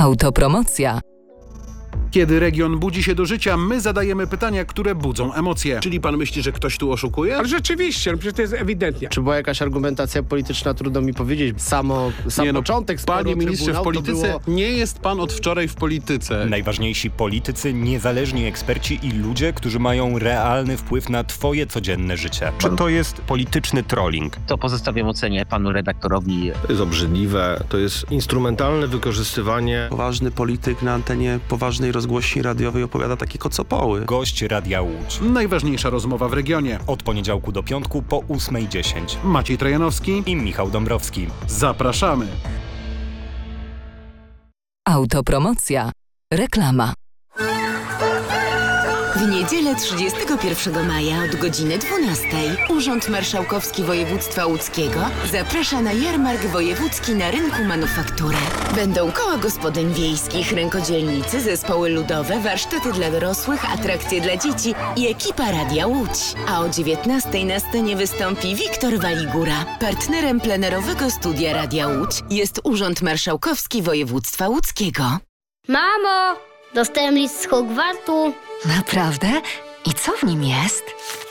Autopromocja. Kiedy region budzi się do życia, my zadajemy pytania, które budzą emocje. Czyli pan myśli, że ktoś tu oszukuje? Ale rzeczywiście, przecież to jest ewidentnie. Czy była jakaś argumentacja polityczna, trudno mi powiedzieć. Sam początek sporu Panie ministrze, w Trybunał polityce to było... nie jest pan od wczoraj w polityce. Najważniejsi politycy, niezależni eksperci i ludzie, którzy mają realny wpływ na twoje codzienne życie. Czy to jest polityczny trolling? To pozostawiam ocenie panu redaktorowi. To jest obrzydliwe, to jest instrumentalne wykorzystywanie. Poważny polityk na antenie poważnej rozgłośni radiowej opowiada takie kocopoły. Gość Radia Łódź. Najważniejsza rozmowa w regionie. Od poniedziałku do piątku po 8:10. Maciej Trojanowski I Michał Dąbrowski. Zapraszamy. Autopromocja. Reklama. W niedzielę 31 maja od godziny 12 Urząd Marszałkowski Województwa Łódzkiego zaprasza na jarmark wojewódzki na rynku Manufaktury. Będą koła gospodyń wiejskich, rękodzielnicy, zespoły ludowe, warsztaty dla dorosłych, atrakcje dla dzieci i ekipa Radia Łódź. A o 19 na scenie wystąpi Wiktor Waligura. Partnerem plenerowego studia Radia Łódź jest Urząd Marszałkowski Województwa Łódzkiego. Mamo! Dostałem list z Hogwartu. Naprawdę? I co w nim jest?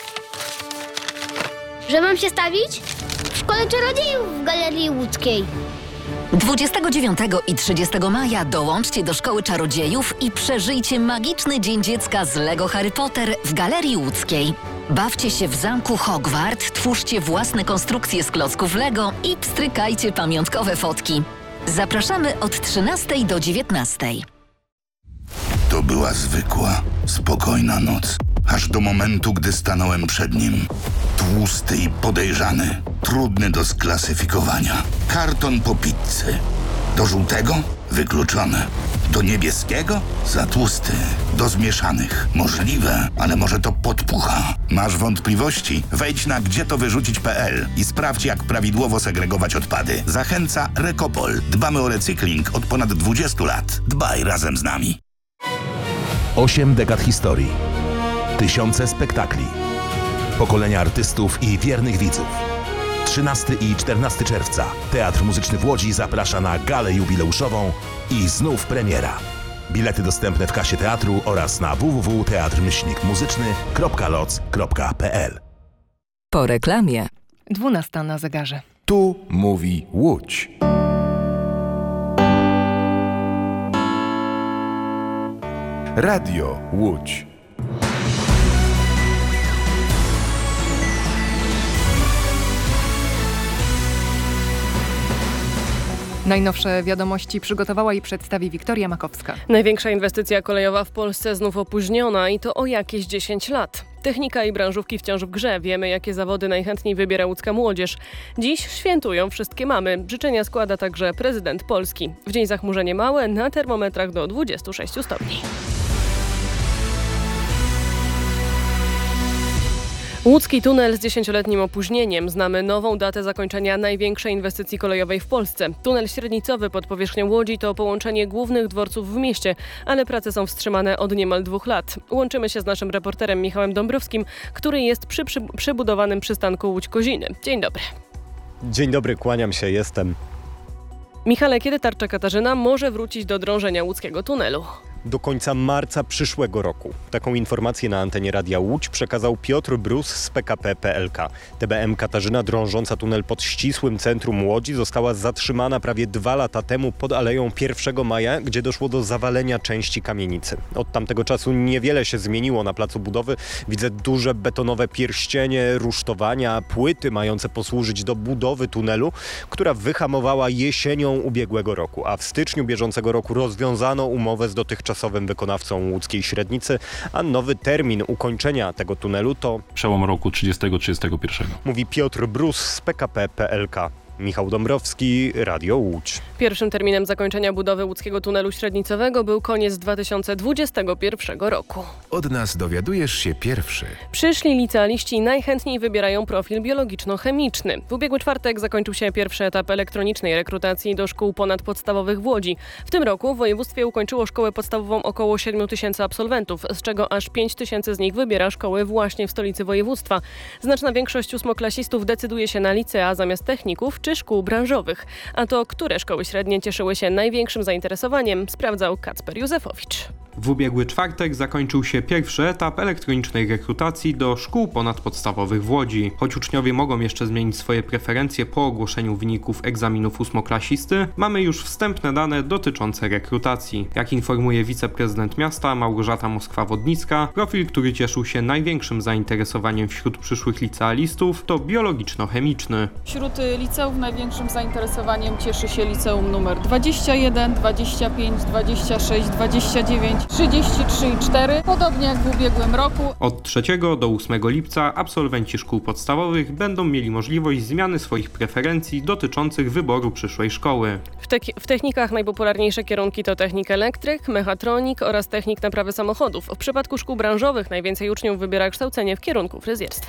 Że mam się stawić? W Szkole Czarodziejów w Galerii Łódzkiej. 29 i 30 maja dołączcie do Szkoły Czarodziejów i przeżyjcie magiczny Dzień Dziecka z Lego Harry Potter w Galerii Łódzkiej. Bawcie się w zamku Hogwart, twórzcie własne konstrukcje z klocków Lego i pstrykajcie pamiątkowe fotki. Zapraszamy od 13 do 19. To była zwykła, spokojna noc, aż do momentu, gdy stanąłem przed nim. Tłusty i podejrzany, trudny do sklasyfikowania. Karton po pizzy. Do żółtego? Wykluczone. Do niebieskiego? Za tłusty. Do zmieszanych? Możliwe, ale może to podpucha. Masz wątpliwości? Wejdź na gdzietowyrzucić.pl i sprawdź, jak prawidłowo segregować odpady. Zachęca Rekopol. Dbamy o recykling od ponad 20 lat. Dbaj razem z nami. 8 dekad historii, tysiące spektakli, pokolenia artystów i wiernych widzów. 13 i 14 czerwca Teatr Muzyczny w Łodzi zaprasza na galę jubileuszową i znów premiera. Bilety dostępne w kasie teatru oraz na www.teatrmuzyczny.loc.pl. Po reklamie. 12 na zegarze. Tu mówi Łódź. Radio Łódź. Najnowsze wiadomości przygotowała i przedstawi Wiktoria Makowska. Największa inwestycja kolejowa w Polsce znów opóźniona i to o jakieś 10 lat. Technika i branżówki wciąż w grze. Wiemy, jakie zawody najchętniej wybiera łódzka młodzież. Dziś świętują wszystkie mamy. Życzenia składa także prezydent Polski. W dzień zachmurzenie małe, na termometrach do 26 stopni. Łódzki tunel z 10-letnim opóźnieniem. Znamy nową datę zakończenia największej inwestycji kolejowej w Polsce. Tunel średnicowy pod powierzchnią Łodzi to połączenie głównych dworców w mieście, ale prace są wstrzymane od niemal 2 lat. Łączymy się z naszym reporterem Michałem Dąbrowskim, który jest przy przebudowanym przystanku Łódź-Koziny. Dzień dobry. Dzień dobry, kłaniam się, jestem. Michale, kiedy tarcza Katarzyna może wrócić do drążenia łódzkiego tunelu? Do końca marca przyszłego roku. Taką informację na antenie Radia Łódź przekazał Piotr Brus z PKP PLK. TBM Katarzyna, drążąca tunel pod ścisłym centrum Łodzi, została zatrzymana prawie 2 lata temu pod Aleją 1 maja, gdzie doszło do zawalenia części kamienicy. Od tamtego czasu niewiele się zmieniło na placu budowy. Widzę duże betonowe pierścienie, rusztowania, płyty mające posłużyć do budowy tunelu, która wyhamowała jesienią ubiegłego roku, a w styczniu bieżącego roku rozwiązano umowę z dotychczasowym wykonawcą łódzkiej średnicy, a nowy termin ukończenia tego tunelu to przełom roku 30-31. Mówi Piotr Brus z PKP PLK. Michał Dąbrowski, Radio Łódź. Pierwszym terminem zakończenia budowy łódzkiego tunelu średnicowego był koniec 2021 roku. Od nas dowiadujesz się pierwszy. Przyszli licealiści najchętniej wybierają profil biologiczno-chemiczny. W ubiegły czwartek zakończył się pierwszy etap elektronicznej rekrutacji do szkół ponadpodstawowych w Łodzi. W tym roku w województwie ukończyło szkołę podstawową około 7 000 absolwentów, z czego aż 5 000 z nich wybiera szkoły właśnie w stolicy województwa. Znaczna większość ósmoklasistów decyduje się na licea zamiast techników czy szkół branżowych. A to, które szkoły średnie cieszyły się największym zainteresowaniem, sprawdzał Kacper Józefowicz. W ubiegły czwartek zakończył się pierwszy etap elektronicznej rekrutacji do szkół ponadpodstawowych w Łodzi. Choć uczniowie mogą jeszcze zmienić swoje preferencje po ogłoszeniu wyników egzaminów ósmoklasisty, mamy już wstępne dane dotyczące rekrutacji. Jak informuje wiceprezydent miasta Małgorzata Moskwa-Wodnicka, profil, który cieszył się największym zainteresowaniem wśród przyszłych licealistów, to biologiczno-chemiczny. Wśród liceów największym zainteresowaniem cieszy się liceum numer 21, 25, 26, 29, 33 i 4, podobnie jak w ubiegłym roku. Od 3 do 8 lipca absolwenci szkół podstawowych będą mieli możliwość zmiany swoich preferencji dotyczących wyboru przyszłej szkoły. W technikach najpopularniejsze kierunki to technik elektryk, mechatronik oraz technik naprawy samochodów. W przypadku szkół branżowych najwięcej uczniów wybiera kształcenie w kierunku fryzjerstwa.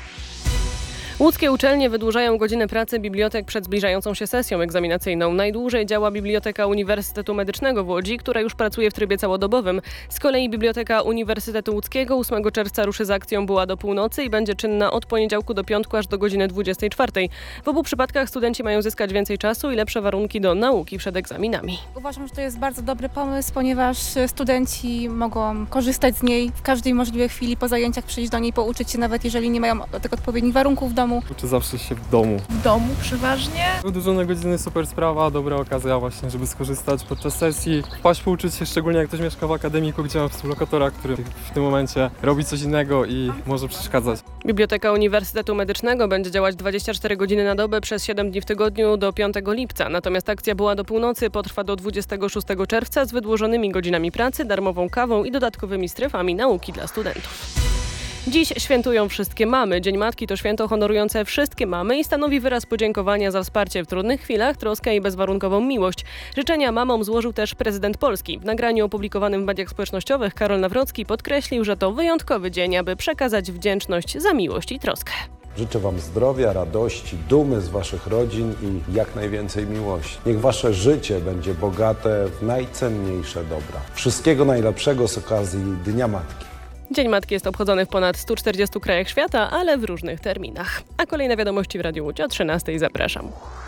Łódzkie uczelnie wydłużają godziny pracy bibliotek przed zbliżającą się sesją egzaminacyjną. Najdłużej działa Biblioteka Uniwersytetu Medycznego w Łodzi, która już pracuje w trybie całodobowym. Z kolei Biblioteka Uniwersytetu Łódzkiego 8 czerwca ruszy z akcją Była do północy i będzie czynna od poniedziałku do piątku aż do godziny 24. W obu przypadkach studenci mają zyskać więcej czasu i lepsze warunki do nauki przed egzaminami. Uważam, że to jest bardzo dobry pomysł, ponieważ studenci mogą korzystać z niej w każdej możliwej chwili po zajęciach, przyjść do niej, pouczyć się, nawet jeżeli nie mają do tego odpowiednich warunków w domu. Uczę zawsze się w domu. W domu przeważnie? Wydłużone godziny, super sprawa, dobra okazja właśnie, żeby skorzystać podczas sesji, wpaść, pouczyć się, szczególnie jak ktoś mieszka w akademiku, gdzie ma współlokatora, który w tym momencie robi coś innego i może przeszkadzać. Biblioteka Uniwersytetu Medycznego będzie działać 24 godziny na dobę przez 7 dni w tygodniu do 5 lipca. Natomiast akcja Była do północy potrwa do 26 czerwca z wydłużonymi godzinami pracy, darmową kawą i dodatkowymi strefami nauki dla studentów. Dziś świętują wszystkie mamy. Dzień Matki to święto honorujące wszystkie mamy i stanowi wyraz podziękowania za wsparcie w trudnych chwilach, troskę i bezwarunkową miłość. Życzenia mamom złożył też prezydent Polski. W nagraniu opublikowanym w mediach społecznościowych Karol Nawrocki podkreślił, że to wyjątkowy dzień, aby przekazać wdzięczność za miłość i troskę. Życzę Wam zdrowia, radości, dumy z Waszych rodzin i jak najwięcej miłości. Niech Wasze życie będzie bogate w najcenniejsze dobra. Wszystkiego najlepszego z okazji Dnia Matki. Dzień Matki jest obchodzony w ponad 140 krajach świata, ale w różnych terminach. A kolejne wiadomości w Radiu Łódź o 13:00. Zapraszam.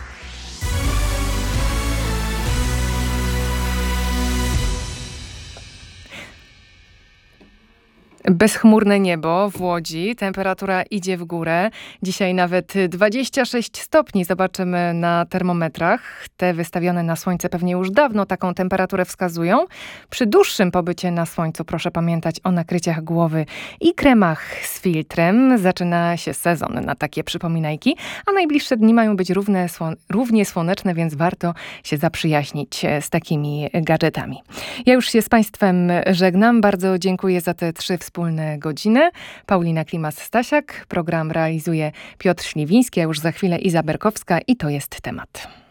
Bezchmurne niebo w Łodzi, temperatura idzie w górę. Dzisiaj nawet 26 stopni zobaczymy na termometrach. Te wystawione na słońce pewnie już dawno taką temperaturę wskazują. Przy dłuższym pobycie na słońcu proszę pamiętać o nakryciach głowy i kremach z filtrem. Zaczyna się sezon na takie przypominajki, a najbliższe dni mają być równie słoneczne, więc warto się zaprzyjaźnić z takimi gadżetami. Ja już się z Państwem żegnam. Bardzo dziękuję za te 3 wspólne godziny. Paulina Klimas-Stasiak. Program realizuje Piotr Śliwiński, a już za chwilę Iza Berkowska i to jest temat.